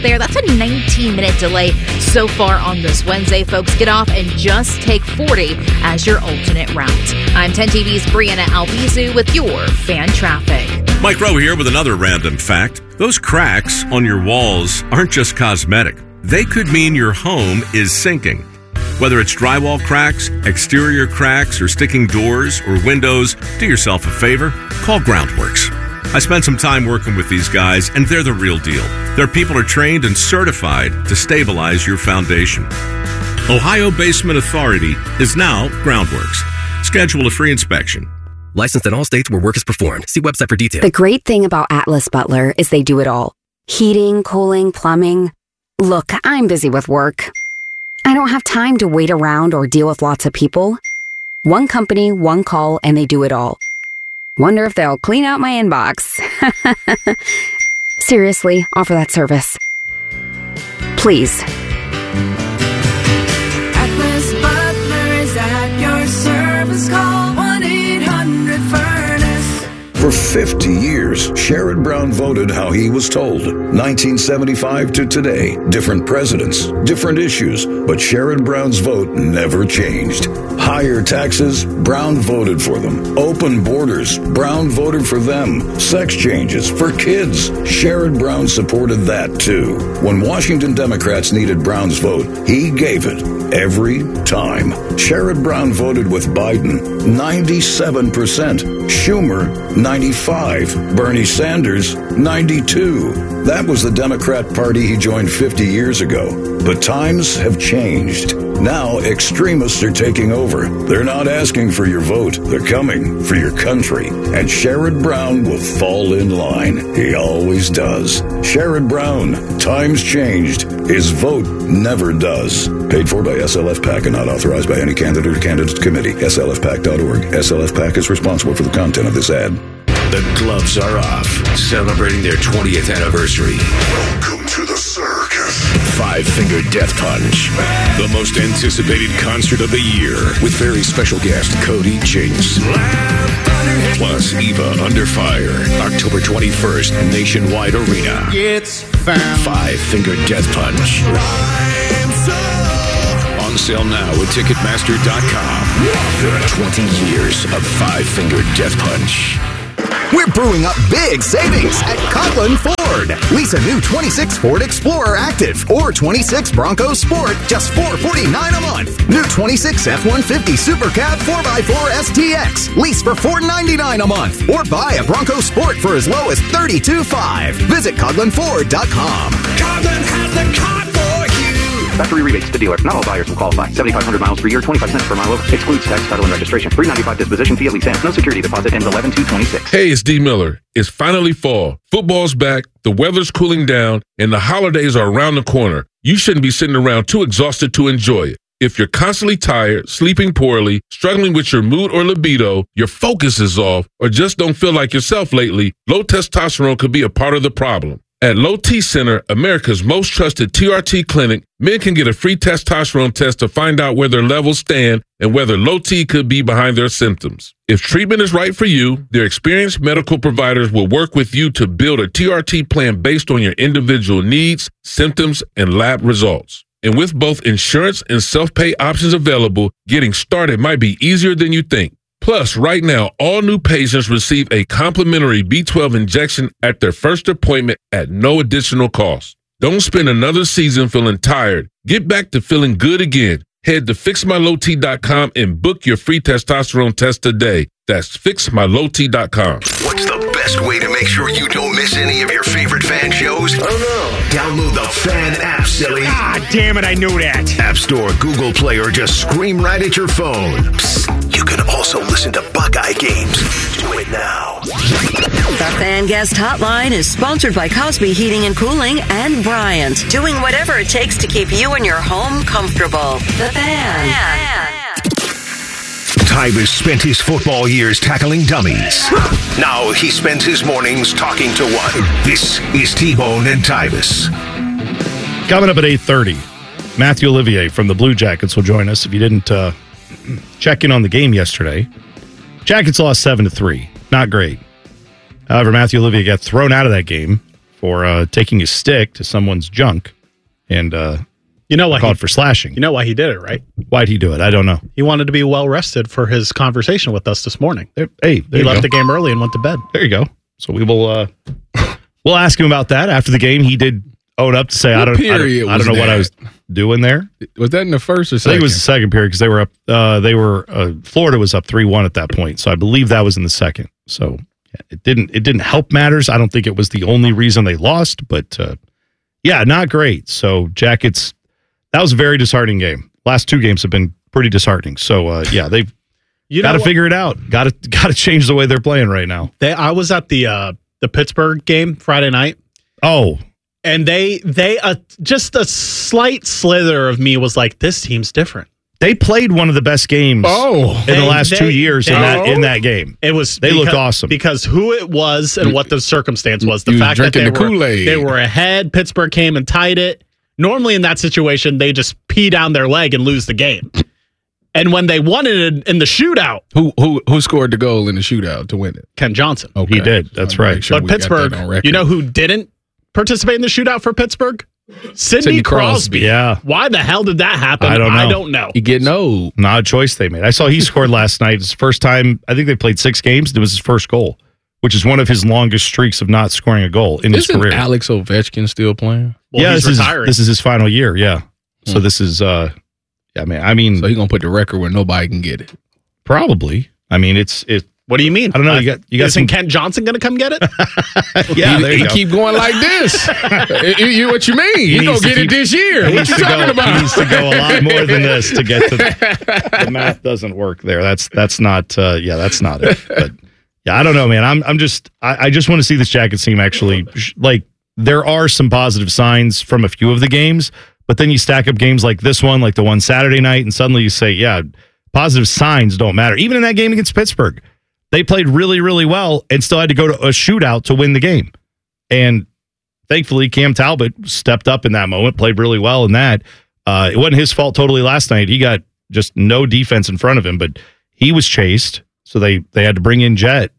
there. That's a 19-minute delay so far on this Wednesday, folks. Get off and just take 40 as your alternate route. I'm 10 TV's Brianna Albizu with your fan traffic. Mike Rowe here with another random fact. Those cracks on your walls aren't just cosmetic. They could mean your home is sinking. Whether it's drywall cracks, exterior cracks, or sticking doors or windows, do yourself a favor, call Groundworks. I spent some time working with these guys, and they're the real deal. Their people are trained and certified to stabilize your foundation. Ohio Basement Authority is now Groundworks. Schedule a free inspection. Licensed in all states where work is performed. See website for details. The great thing about Atlas Butler is they do it all. Heating, cooling, plumbing. Look, I'm busy with work. I don't have time to wait around or deal with lots of people. One company, one call, and they do it all. Wonder if they'll clean out my inbox. Seriously, offer that service. Please. Atlas Butler is at your service. Call 1-800-FURNACE. For 50 years, Sherrod Brown voted how he was told. 1975 to today, different presidents, different issues, but Sherrod Brown's vote never changed. Higher taxes, Brown voted for them. Open borders, Brown voted for them. Sex changes for kids, Sherrod Brown supported that too. When Washington Democrats needed Brown's vote, he gave it every time. Sherrod Brown voted with Biden, 97%. Schumer, 95. Bernie Sanders, 92. That was the Democrat Party he joined 50 years ago. But times have changed. Now extremists are taking over. They're not asking for your vote. They're coming for your country. And Sherrod Brown will fall in line. He always does. Sherrod Brown, times changed. His vote never does. Paid for by SLF PAC and not authorized by any candidate or candidates committee. SLFPAC.org. SLF PAC is responsible for the content of this ad. The gloves are off, celebrating their 20th anniversary. Welcome to the circus. Five Finger Death Punch, the most anticipated concert of the year, with very special guest Cody Jinks. Plus Eva Under Fire, October 21st, Nationwide Arena. It's found. Five Finger Death Punch. On sale now at Ticketmaster.com. 20 years of Five Finger Death Punch. We're brewing up big savings at Coughlin Ford. Lease a new 26 Ford Explorer Active or 26 Bronco Sport, just $449 a month. New 26 F-150 Super Cab 4x4 STX. Lease for $499 a month. Or buy a Bronco Sport for as low as $32,500. Visit CoughlinFord.com. Coughlin has the car for you. Factory rebates to dealer. Not all buyers will qualify. 7,500 miles per year, 25 cents per mile over. Excludes tax, title, and registration. $395 disposition fee at lease ends. No security deposit. Ends 11/2/26. Hey, it's D. Miller. It's finally fall. Football's back. The weather's cooling down, and the holidays are around the corner. You shouldn't be sitting around too exhausted to enjoy it. If you're constantly tired, sleeping poorly, struggling with your mood or libido, your focus is off, or just don't feel like yourself lately, low testosterone could be a part of the problem. At Low T Center, America's most trusted TRT clinic, men can get a free testosterone test to find out where their levels stand and whether low T could be behind their symptoms. If treatment is right for you, their experienced medical providers will work with you to build a TRT plan based on your individual needs, symptoms, and lab results. And with both insurance and self-pay options available, getting started might be easier than you think. Plus, right now, all new patients receive a complimentary B12 injection at their first appointment at no additional cost. Don't spend another season feeling tired. Get back to feeling good again. Head to FixMyLowT.com and book your free testosterone test today. That's FixMyLowT.com. What's the best way to make sure you don't miss any of your favorite fan shows? Oh no. Download the Fan app, silly. Ah, damn it, I knew that. App Store, Google Play, or just scream right at your phone. Psst, you can also listen to Buckeye games. Do it now. The Fan Guest Hotline is sponsored by Cosby Heating and Cooling and Bryant, doing whatever it takes to keep you and your home comfortable. The Fan. Tyvus spent his football years tackling dummies. Now he spends his mornings talking to one. This is T-Bone and Tyvus. Coming up at 8:30, Matthew Olivier from the Blue Jackets will join us. If you didn't check in on the game yesterday, Jackets lost 7-3. Not great. However, Matthew Olivier got thrown out of that game for taking his stick to someone's junk and you know why called for slashing. You know why he did it, right? Why'd he do it? I don't know. He wanted to be well rested for his conversation with us this morning. He left the game early and went to bed. There you go. So we will we'll ask him about that after the game. He did own up to say, I don't know what I was doing there. Was that in the first or second? I think it was the second period because they were up. Florida was up 3-1 at that point, so I believe that was in the second. So it didn't help matters. I don't think it was the only reason they lost, but not great. So Jackets, that was a very disheartening game. Last two games have been pretty disheartening. So they've got to figure it out. Got to change the way they're playing right now. I was at the Pittsburgh game Friday night. Oh. And they just a slight slither of me was like, this team's different. They played one of the best games in the last 2 years in that game. It was they looked awesome because who it was and what the circumstance was. The fact that they were ahead. Pittsburgh came and tied it. Normally in that situation, they just pee down their leg and lose the game. And when they won it in the shootout, who scored the goal in the shootout to win it? Ken Johnson. Okay. He did. That's right. But Pittsburgh, you know who didn't participate in the shootout for Pittsburgh? Sidney Crosby. Yeah. Why the hell did that happen? I don't know. He getting old. Not a choice they made. I saw he scored last night. It's his first time. I think they played 6 games. It was his first goal, which is one of his longest streaks of not scoring a goal in his career. Alex Ovechkin still playing? Well, he's retiring. This is his final year. Yeah. So this is, so he's going to put the record where nobody can get it. Probably. I mean, it's. What do you mean? I don't know. You got Isn't Kent Johnson going to come get it? He keep going like this. What you mean? He's going to get it this year. What you talking about? He needs to go a lot more than this to get to the math doesn't work there. That's not that's not it. But I don't know, man. I just want to see this Jackets team actually, like, there are some positive signs from a few of the games, but then you stack up games like this one, like the one Saturday night, and suddenly you say, positive signs don't matter. Even in that game against Pittsburgh, they played really, really well and still had to go to a shootout to win the game. And thankfully, Cam Talbot stepped up in that moment, played really well in that. It wasn't his fault totally last night. He got just no defense in front of him, but he was chased, so they had to bring in Jet.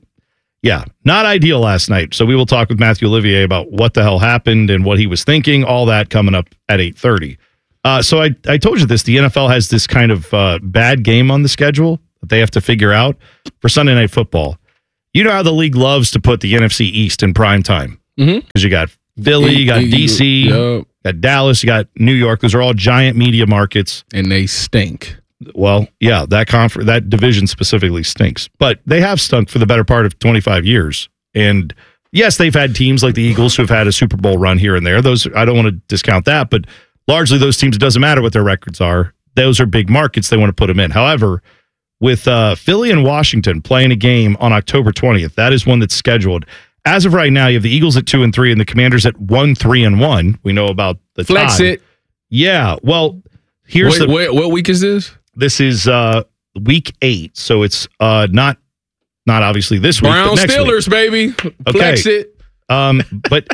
Not ideal last night. So we will talk with Matthew Olivier about what the hell happened and what he was thinking, all that coming up at 8:30. So I told you this, the NFL has this kind of bad game on the schedule that they have to figure out for Sunday Night Football. You know how the league loves to put the NFC East in prime time. Because you got Philly, you got DC, you got Dallas, you got New York. Those are all giant media markets. And they stink. Well, yeah, that division specifically stinks. But they have stunk for the better part of 25 years. And yes, they've had teams like the Eagles who have had a Super Bowl run here and there. Those, I don't want to discount that, but largely those teams, it doesn't matter what their records are. Those are big markets. They want to put them in. However, with Philly and Washington playing a game on October 20th, that is one that's scheduled. As of right now, you have the Eagles at 2-3 and the Commanders at 1-3-1. We know about the flex tie. It. Yeah. Well, here's what week is this? This is week 8, so it's not obviously this week. Brown but next Steelers, week. baby. Flex it. But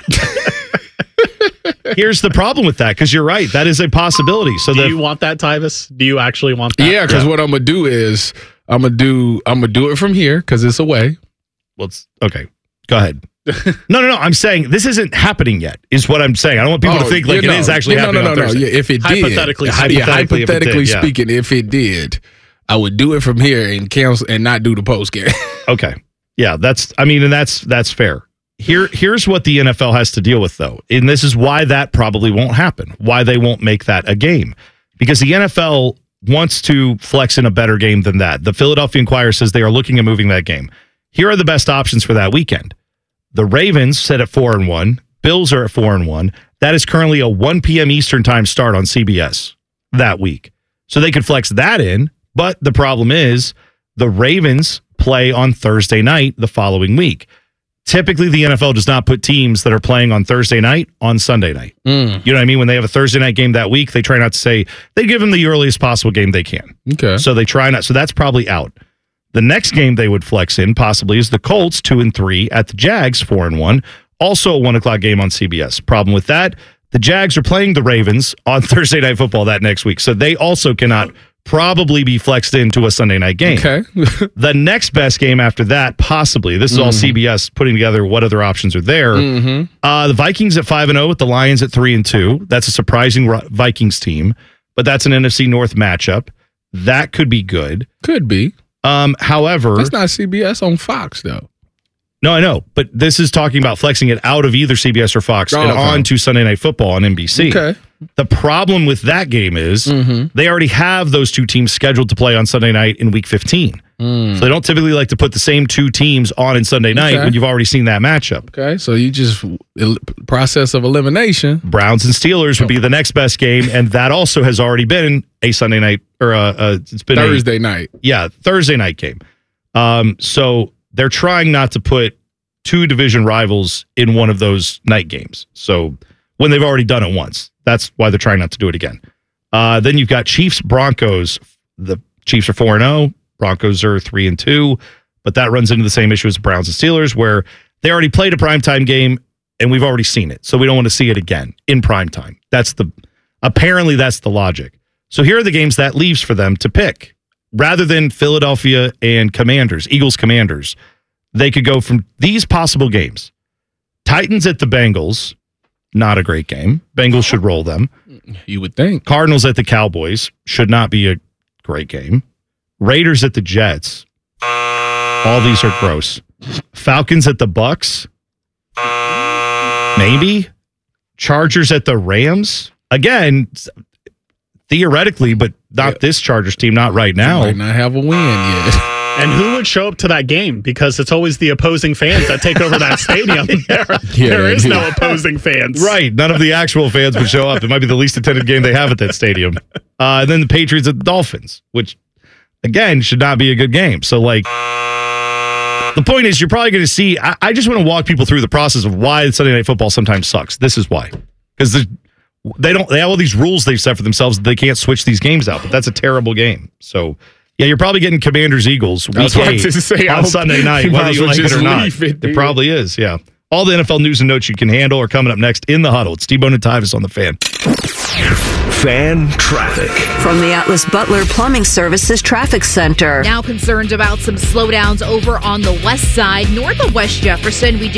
here's the problem with that, because you're right, that is a possibility. So do you want that, Tyvis? Do you actually want that? Yeah, because what I'm gonna do is I'm gonna do it from here because it's away. Well, okay. Go ahead. No. I'm saying this isn't happening yet, is what I'm saying. I don't want people to think like it is actually happening on Thursday. Yeah, if it did. Hypothetically speaking, if it did, I would do it from here and cancel and not do the post game. Okay. Yeah, that's fair. Here's what the NFL has to deal with, though. And this is why that probably won't happen, why they won't make that a game. Because the NFL wants to flex in a better game than that. The Philadelphia Inquirer says they are looking at moving that game. Here are the best options for that weekend. The Ravens sit at 4-1. Bills are at 4-1. That is currently a 1 p.m. Eastern time start on CBS that week. So they could flex that in, but the problem is the Ravens play on Thursday night the following week. Typically, the NFL does not put teams that are playing on Thursday night on Sunday night. You know what I mean? When they have a Thursday night game that week, they try not to say, they give them the earliest possible game they can. Okay. So they try not. So that's probably out. The next game they would flex in possibly is the Colts 2-3 at the Jags 4-1. Also a 1 o'clock game on CBS. Problem with that, the Jags are playing the Ravens on Thursday Night Football that next week. So they also cannot probably be flexed into a Sunday night game. Okay. The next best game after that, possibly. This is all CBS putting together what other options are there. The Vikings at 5-0 with the Lions at 3-2. That's a surprising Vikings team, but that's an NFC North matchup. That could be good. Could be. However, that's not CBS on Fox though. No, I know, but this is talking about flexing it out of either CBS or Fox and on to Sunday Night Football on NBC. Okay. The problem with that game is they already have those two teams scheduled to play on Sunday night in Week 15. So they don't typically like to put the same two teams on Sunday night when you've already seen that matchup. Okay, so you just process of elimination. Browns and Steelers would be the next best game, and that also has already been a Sunday night or it's been Thursday night. Yeah, Thursday night game. So they're trying not to put two division rivals in one of those night games. So when they've already done it once, that's why they're trying not to do it again. Then you've got Chiefs, Broncos. The Chiefs are 4-0. Broncos are 3-2. But that runs into the same issue as Browns and Steelers, where they already played a primetime game and we've already seen it. So we don't want to see it again in primetime. Apparently that's the logic. So here are the games that leaves for them to pick. Rather than Philadelphia and Commanders, Eagles Commanders, they could go from these possible games. Titans at the Bengals, not a great game. Bengals should roll them. You would think. Cardinals at the Cowboys should not be a great game. Raiders at the Jets. All these are gross. Falcons at the Bucks. Maybe. Chargers at the Rams. Again, theoretically, but not this Chargers team, not right now. Might not have a win yet. And who would show up to that game? Because it's always the opposing fans that take over that stadium. There is no opposing fans. Right. None of the actual fans would show up. It might be the least attended game they have at that stadium. And then the Patriots at the Dolphins, which, again, should not be a good game. So, the point is, you're probably going to see. I just want to walk people through the process of why Sunday Night Football sometimes sucks. This is why. Because they have all these rules they've set for themselves that they can't switch these games out. But that's a terrible game. So, yeah, you're probably getting Commanders-Eagles week 8 on Sunday night, whether you like it or not. It probably is, yeah. All the NFL news and notes you can handle are coming up next in the Huddle. It's T-Bone and Tyvis on the Fan. Fan traffic. From the Atlas Butler Plumbing Services Traffic Center. Now concerned about some slowdowns over on the west side, north of West Jefferson. We